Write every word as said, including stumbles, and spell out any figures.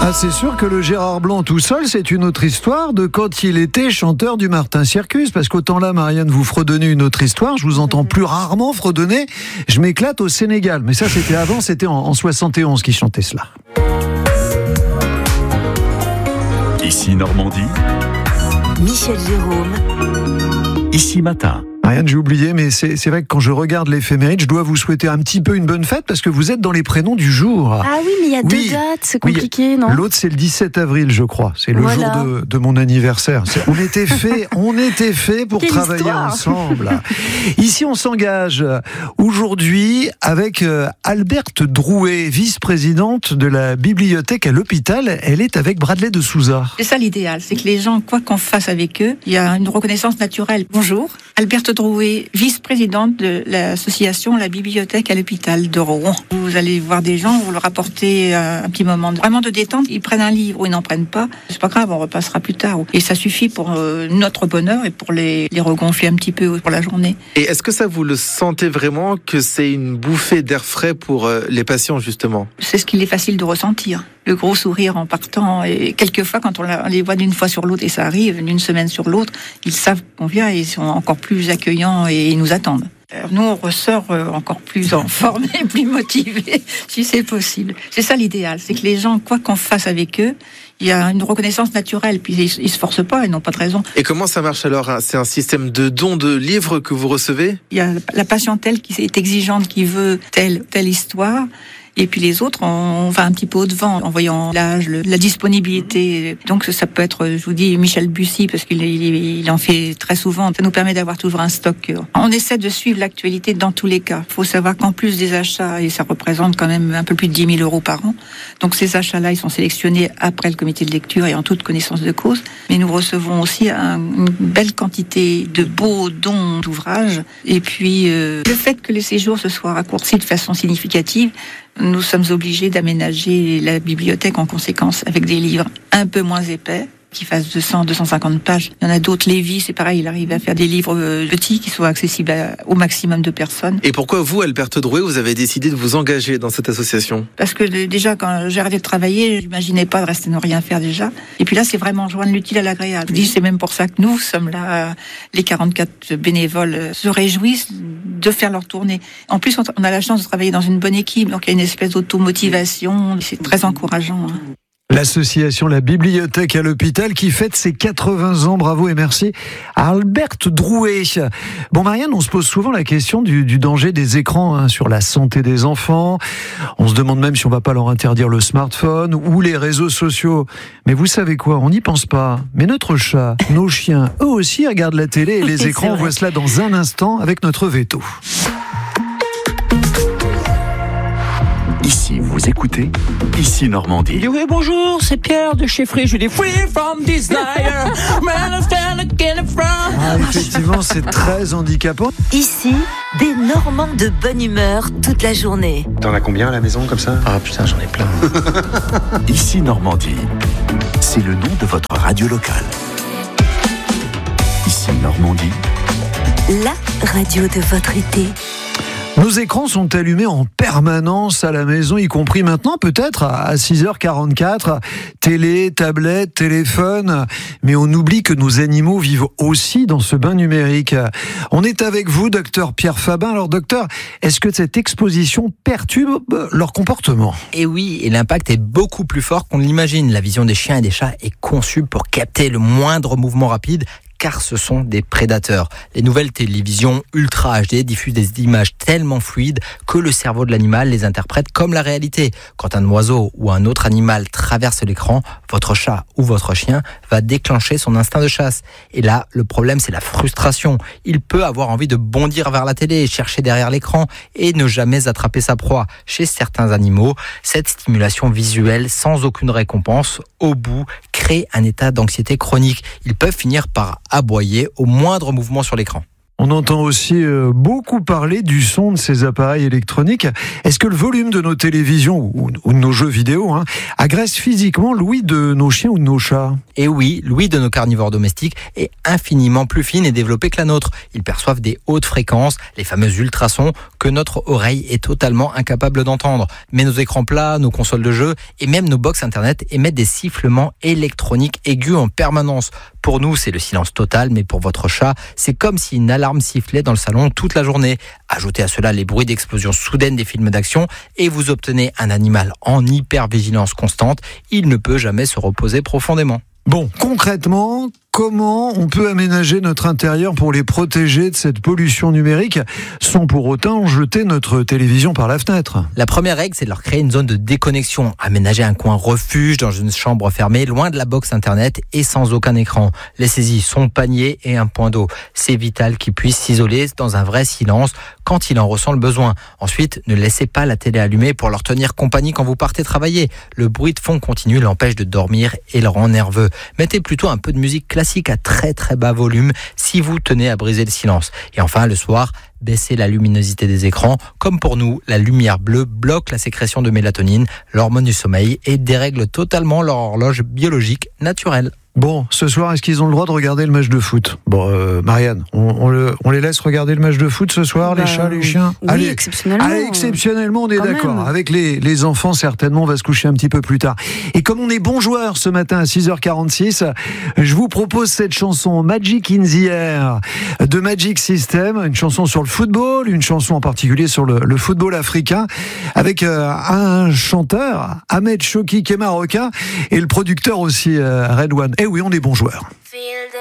Ah, c'est sûr que le Gérard Blanc tout seul, c'est une autre histoire de quand il était chanteur du Martin Circus. Parce qu'autant là, Marianne, vous fredonnez une autre histoire. Je vous entends plus rarement fredonner. Je m'éclate au Sénégal. Mais ça, c'était avant, c'était en, en soixante et onze qu'il chantait cela. Ici Normandie. Michel Jérôme. Ici Matin. Marianne, j'ai oublié, mais c'est, c'est vrai que quand je regarde l'éphéméride, je dois vous souhaiter un petit peu une bonne fête parce que vous êtes dans les prénoms du jour. Ah oui, mais il y a Oui. deux dates, c'est compliqué, Oui. non ? L'autre, c'est le dix-sept avril, je crois. C'est le Voilà. jour de, de mon anniversaire. C'est- on était fait, on était fait pour Quelle travailler histoire. ensemble. Ici, on s'engage aujourd'hui avec euh, Alberte Drouet, vice-présidente de la bibliothèque à l'hôpital. Elle est avec Bradley de Souza. C'est ça l'idéal, c'est que les gens, quoi qu'on fasse avec eux, il y a une reconnaissance naturelle. Bonjour, Alberte Drouet, vice-présidente de l'association La Bibliothèque à l'hôpital de Rouen. Vous allez voir des gens, vous leur apportez euh, un petit moment de, vraiment de détente, ils prennent un livre ou ils n'en prennent pas, c'est pas grave, on repassera plus tard. Et ça suffit pour euh, notre bonheur et pour les, les regonfler un petit peu pour la journée. Et est-ce que ça, vous le sentez vraiment que c'est une bouffée d'air frais pour euh, les patients, justement ? C'est ce qu'il est facile de ressentir. Le gros sourire en partant. Et quelquefois, quand on la- on les voit d'une fois sur l'autre, et ça arrive, d'une semaine sur l'autre, ils savent qu'on vient et ils sont encore plus accueillants et ils nous attendent. Alors nous, on ressort euh, encore plus en forme et plus motivés, si c'est possible. C'est ça l'idéal, c'est que les gens, quoi qu'on fasse avec eux, il y a une reconnaissance naturelle, puis ils, ils se forcent pas, ils n'ont pas de raison. Et comment ça marche alors hein ? C'est un système de dons de livres que vous recevez ? Il y a la patientèle qui est exigeante, qui veut telle telle histoire. Et puis les autres, on va un petit peu au-devant en voyant l'âge, le- la disponibilité. Donc ça peut être, je vous dis, Michel Bussy, parce qu'il il, il en fait très souvent. Ça nous permet d'avoir toujours un stock. On essaie de suivre l'actualité dans tous les cas. Il faut savoir qu'en plus des achats, et ça représente quand même un peu plus de dix mille euros par an, donc ces achats-là, ils sont sélectionnés après le comité de lecture et en toute connaissance de cause. Mais nous recevons aussi un- une belle quantité de beaux dons d'ouvrages. Et puis, euh, le fait que les séjours se soient raccourcis de façon significative, nous sommes obligés d'aménager la bibliothèque en conséquence avec des livres un peu moins épais, qui fassent deux cents, deux cent cinquante pages. Il y en a d'autres, Lévy, c'est pareil, il arrive à faire des livres euh, petits qui soient accessibles à- au maximum de personnes. Et pourquoi vous, Alberte Drouet, vous avez décidé de vous engager dans cette association ? Parce que de- déjà, quand j'ai arrêté de travailler, j'imaginais pas de rester ne rien faire déjà. Et puis là, c'est vraiment joindre l'utile à l'agréable. Je dis, c'est même pour ça que nous sommes là. Les quarante-quatre bénévoles euh, se réjouissent de faire leur tournée. En plus, on on a la chance de travailler dans une bonne équipe, donc il y a une espèce d'automotivation. C'est très encourageant. hein. L'association La Bibliothèque à l'hôpital qui fête ses quatre-vingts ans. Bravo et merci à Alberte Drouet. Bon, Marianne, on se pose souvent la question du, du danger des écrans hein, sur la santé des enfants. On se demande même si on va pas leur interdire le smartphone ou les réseaux sociaux. Mais vous savez quoi ? On n'y pense pas. Mais notre chat, nos chiens, eux aussi regardent la télé et les C'est écrans. On vrai. voit cela dans un instant avec notre veto. Ici, vous écoutez. Ici Normandie. Il dit oui bonjour, c'est Pierre de chez Free. Je lui dis free from desire, man I stand again from. Ah, effectivement, c'est très handicapant. Ici, des Normands de bonne humeur toute la journée. T'en as combien à la maison comme ça ? Ah putain, j'en ai plein. Ici Normandie. C'est le nom de votre radio locale. Ici Normandie. La radio de votre été. Nos écrans sont allumés en permanence à la maison, y compris maintenant peut-être à six heures quarante-quatre. Télé, tablette, téléphone. Mais on oublie que nos animaux vivent aussi dans ce bain numérique. On est avec vous, docteur Pierre Fabin. Alors docteur, est-ce que cette exposition perturbe leur comportement ? Et oui, et l'impact est beaucoup plus fort qu'on l'imagine. La vision des chiens et des chats est conçue pour capter le moindre mouvement rapide, car ce sont des prédateurs. Les nouvelles télévisions Ultra H D diffusent des images tellement fluides que le cerveau de l'animal les interprète comme la réalité. Quand un oiseau ou un autre animal traverse l'écran, votre chat ou votre chien va déclencher son instinct de chasse. Et là, le problème, c'est la frustration. Il peut avoir envie de bondir vers la télé, chercher derrière l'écran et ne jamais attraper sa proie. Chez certains animaux, cette stimulation visuelle sans aucune récompense, au bout, crée un état d'anxiété chronique. Ils peuvent finir par aboyer au moindre mouvement sur l'écran. On entend aussi euh, beaucoup parler du son de ces appareils électroniques. Est-ce que le volume de nos télévisions ou, ou de nos jeux vidéo hein, agresse physiquement l'ouïe de nos chiens ou de nos chats ? Et oui, l'ouïe de nos carnivores domestiques est infiniment plus fine et développée que la nôtre. Ils perçoivent des hautes fréquences, les fameux ultrasons, que notre oreille est totalement incapable d'entendre. Mais nos écrans plats, nos consoles de jeux et même nos box internet émettent des sifflements électroniques aigus en permanence. Pour nous, c'est le silence total, mais pour votre chat, c'est comme si une alarme sifflait dans le salon toute la journée. Ajoutez à cela les bruits d'explosion soudaine des films d'action et vous obtenez un animal en hypervigilance constante. Il ne peut jamais se reposer profondément. Bon, concrètement, comment on peut aménager notre intérieur pour les protéger de cette pollution numérique sans pour autant jeter notre télévision par la fenêtre ? La première règle, c'est de leur créer une zone de déconnexion. Aménager un coin refuge dans une chambre fermée, loin de la box internet et sans aucun écran. Laissez-y son panier et un point d'eau. C'est vital qu'ils puissent s'isoler dans un vrai silence quand il en ressent le besoin. Ensuite, ne laissez pas la télé allumée pour leur tenir compagnie quand vous partez travailler. Le bruit de fond continu l'empêche de dormir et le rend nerveux. Mettez plutôt un peu de musique classique à très très bas volume si vous tenez à briser le silence. Et enfin, le soir, baissez la luminosité des écrans. Comme pour nous, la lumière bleue bloque la sécrétion de mélatonine, l'hormone du sommeil, et dérègle totalement leur horloge biologique naturelle. Bon, ce soir, est-ce qu'ils ont le droit de regarder le match de foot ? Bon, euh, Marianne, on, on, le, on les laisse regarder le match de foot ce soir, bah, les chats, les chiens ? Oui, allez, exceptionnellement. Allez, exceptionnellement, on est Quand d'accord. même. Avec les, les enfants, certainement, on va se coucher un petit peu plus tard. Et comme on est bons joueurs ce matin à six heures quarante-six, je vous propose cette chanson Magic in the Air de Magic System, une chanson sur le football, une chanson en particulier sur le, le football africain, avec euh, un chanteur, Ahmed Chouki, qui est marocain, et le producteur aussi, euh, Redouane. Eh oui, on est bons joueurs.